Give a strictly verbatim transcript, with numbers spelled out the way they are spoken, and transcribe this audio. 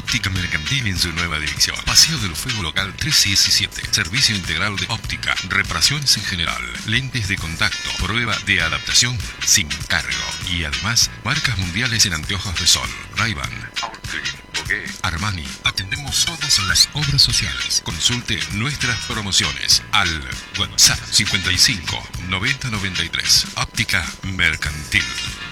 Óptica Mercantil en su nueva dirección. Paseo del Fuego Local trescientos diecisiete. Servicio integral de óptica, reparaciones en general, lentes de contacto, prueba de adaptación sin cargo. Y además, marcas mundiales en anteojos de sol. Ray-Ban, Armani. Atendemos todas las obras sociales. Consulte nuestras promociones al WhatsApp cincuenta y cinco noventa noventa y tres. Óptica Mercantil.